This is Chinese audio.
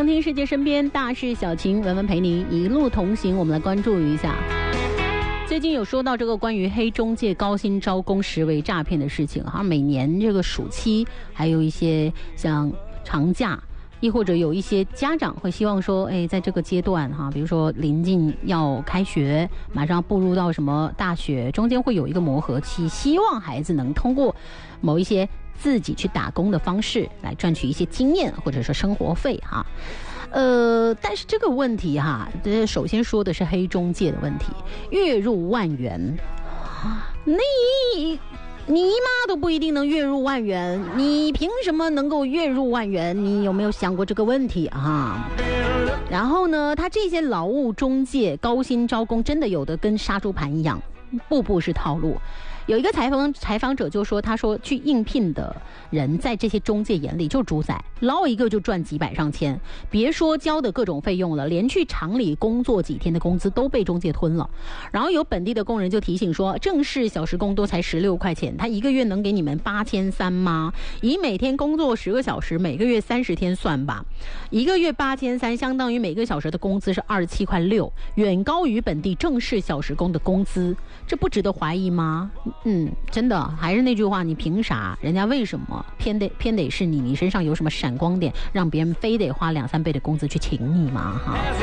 想听世界身边大事小情，文文陪你一路同行。我们来关注一下，最近有说到这个关于黑中介高薪招工实为诈骗的事情哈。每年这个暑期，还有一些像长假，亦或者有一些家长会希望说，在这个阶段哈，比如说临近要开学，马上步入到什么大学，中间会有一个磨合期，希望孩子能通过某一些自己去打工的方式来赚取一些经验或者说生活费哈。但是这个问题哈，首先说的是黑中介的问题，月入万元，你妈都不一定能月入万元，你凭什么能够月入万元？你有没有想过这个问题啊？然后呢，他这些劳务中介高薪招工，真的有的跟杀猪盘一样，步步是套路。有一个采访者就说，他说去应聘的人在这些中介眼里就猪仔，捞一个就赚几百上千，别说交的各种费用了，连去厂里工作几天的工资都被中介吞了。然后有本地的工人就提醒说，正式小时工都才16块钱，他一个月能给你们8300吗？以每天工作10个小时，每个月30天算吧，一个月8300，相当于每个小时的工资是27.6块，远高于本地正式小时工的工资，这不值得怀疑吗？真的还是那句话，你凭啥？人家为什么偏得是你身上有什么闪光点，让别人非得花2-3倍的工资去请你吗？哈。